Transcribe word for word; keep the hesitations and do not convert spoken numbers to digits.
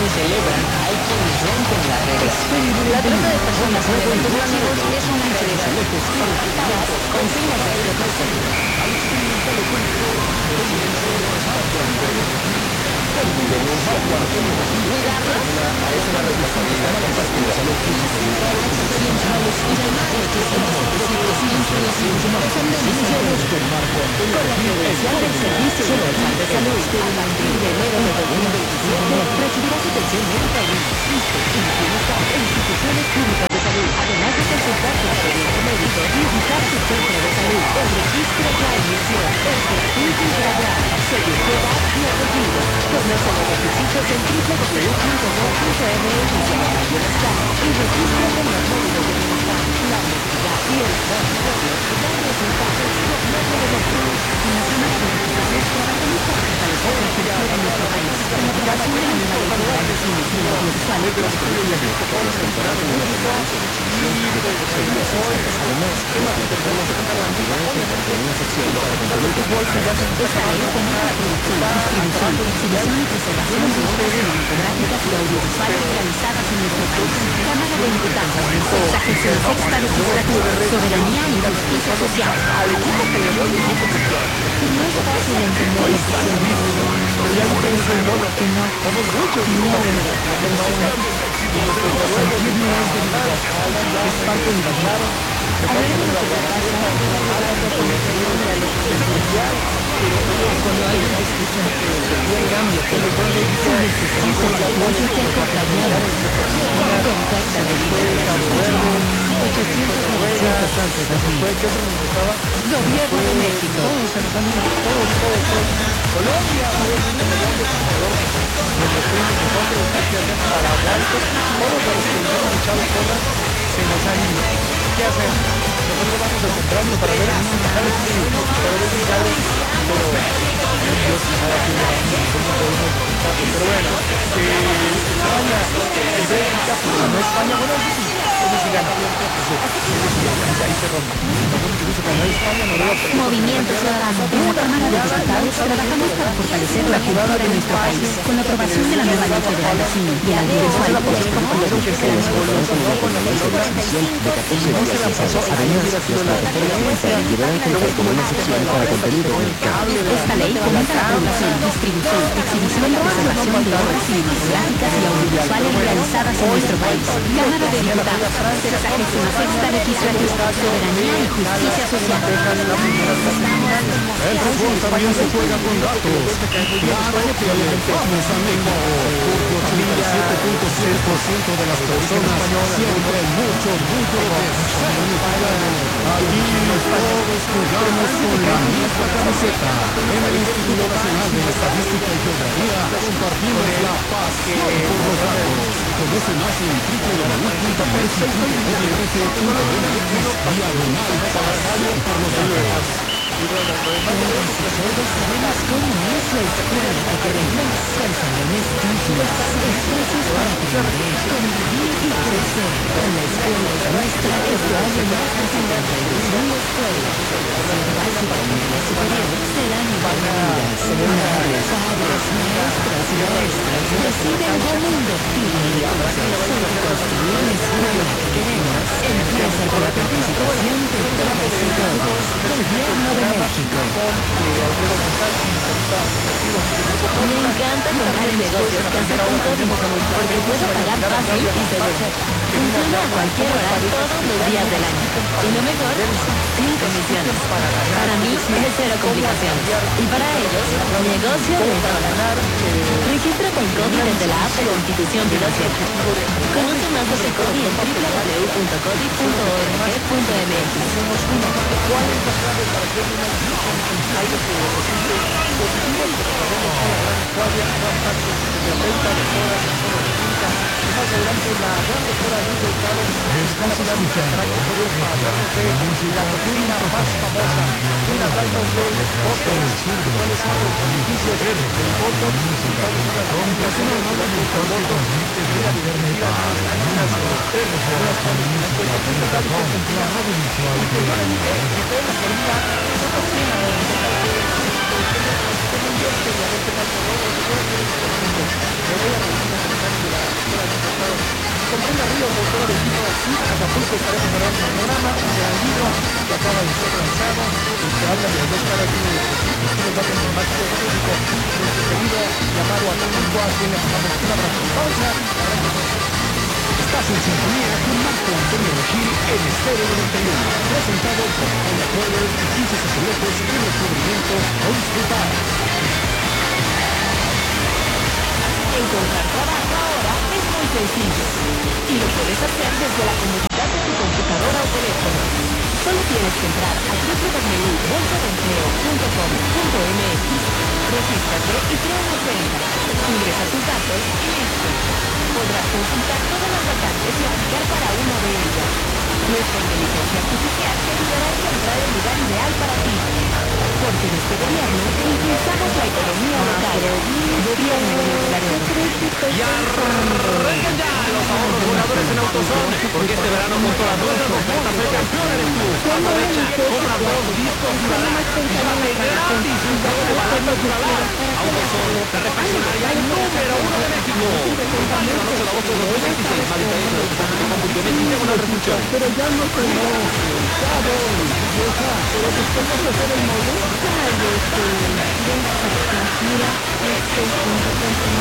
quienes celebran, hay quienes rompen las reglas. La trata de personas en eventos masivos es una realidad. Solicitadas con fines de explotación. Cuidarlas es una responsabilidad compartida. Son decisiones con la credencial del Servicio Universal de Salud. A partir de enero de dos mil veintisiete, recibirás atención médica y bienestar en instituciones públicas de salud. Además de consultar tu expediente médico y visitar tu centro de salud. El registro ya inició. Es gratuito y gradual. Según tu edad y apellido. Conoce los requisitos en doble u doble u doble u punto gov punto mx diagonal bienestar y regístrate en los módulos de bienestar. La honestidad y el transitorio dan resultados. No podemos ver. En la zona de verificación trabajamos para fortalecer la cultura de nuestro país. Con la aprobación de la nueva ley federal de cine y audiovisuales de las películas de las temporadas de música además, interpretamos la una sección para controlar esta ley combina la producción, distribución, exhibición y preservación de obras cinematográficas y audiovisuales realizadas en nuestro país. Cámara de Diputados, sexagésima sexta legislatura, soberanía y justicia social. Aquí te tenemos un poco de todo. No es fácil entender lo que siento. Ya ustedes ven lo que no. Somos muchos. Miedo, atención. Sentir no es debilidad. Es parte de la vida. Hablaremos de lo que pasa, hablando con el Señor y a los esencial. Cuando alguien te escucha, el cambio, que le puede decir necesito el apoyo que acompañara. Contacta de ochocientos novecientos once dos mil. Gobierno de México. Todos se nos han ido, todos, todos, todos. Colombia, nuestros primos de Colombia, los que hacen Paraguay, todos los que nos han echado cosas se nos han ido. ¿Qué hacer? Nosotros vamos a centrarnos para ver a ver si para ver si sale, pero Dios sabe que cómo podemos contar. Pero bueno, eh, España, el Bélgica, pues ganó España, bueno, eso sí, eso sí gana. Ahí se rompe. Movimiento Ciudadano. En la Cámara de Diputados trabajamos para fortalecer la cultura en nuestro país. Con la aprobación de la nueva ley federal de cine y audiovisual, esta ley fomenta la producción, distribución, exhibición y preservación de obras cinematográficas y audiovisuales realizadas en nuestro país. Cámara de Diputados, sexagésima sexta legislatura, soberanía y justicia social. El fútbol también se juega con datos. Claro que le vamos a México, porque ochenta y siete punto seis por ciento de las personas sienten mucho orgullo de ser mexicano. Allí todos jugamos con la misma camiseta. En el Instituto Nacional de Estadística y Geografía compartimos la pasión por los datos. Conoce más en doble u doble u doble u punto méxico punto gov punto mx diagonal pasión por los datos. Todos sabemos cómo es la escuela que queremos. Pantalones dignos, espacios para aprender, convivir y crecer. En la escuela nuestra, este año más de cincuenta y dos mil escuelas. La básica y media superior serán igualitarias. Madres, padres, maestras y maestras deciden cómo invertir en recursos para construir la escuela que queremos. Empieza con la participación de todas y todos. Gobierno de México. Me encanta comprar en negocios que hacer un código, porque puedo pagar fácil y seguro. Funciona a cualquier hora todos los días del año. Y lo mejor, sin comisiones. Para mí es cero complicaciones. Y para ellos, negocio de dólar. Regístrate en Codi desde la app de Constitución Financiera. Conoce más sobre Codi en doble u doble u doble u punto codi punto org punto mx. ¿Cuál es la clave para que una algo que resulte positivo y que podamos a la gran Claudia, gran parte de la venta de todas las zonas de finca? Y más adelante la gran doctora Luz Delgado están hablando para que podamos hablarnos de la cocina más famosa, una hablamos de fotos, cuáles son los beneficios del voto, y cuáles son las complicaciones del voto, de la diversidad, algunas tres, algunas condiciones, pues aquí se está diciendo la radio visual y que van a ir de toda la forma, esa cocina, me voy a que acaba de ser lanzado, el que habla de dos caras de los datos informáticos público, nuestro querido llamado Acapulco, a quien le mandamos un abrazo. Vamos a Estás en sintonía con Marco Antonio Regil en Estéreo noventa y uno, presentado por Honda Power y quince sacerdotes en el cubrimiento o disfrutar. Encontrar trabajo ahora es muy sencillo y lo puedes hacer desde la comodidad de tu computadora o teléfono. Solo tienes que entrar a w w w punto bolsa de empleo punto com punto m x, regístrate y crea una cuenta. Ingresa tus datos y listo. Podrás consultar todas las vacantes y aplicar para una de ellas. Nuestra inteligencia artificial te ayudará a encontrar el lugar ideal para ti. Porque en este gobierno impulsamos la economía local. Gobierno de Nuevo Y arrancan ya los ahorros voladores en AutoZone, porque este verano con toda la rueda nos montas el campeón en el Plus. Aprovecha, compra dos discos Duralá y llévate gratis un juego de barato Duralá. AutoZone, la refaccionaria número uno de México. Válido el ocho de agosto de dos mil veintiséis. Más detalles en autozone punto com punto m x. Tengo una reflexión. pero ya no conoce, ya voy, vieja, pero después vas a hacer el modelo. Cállate. Mira, este es un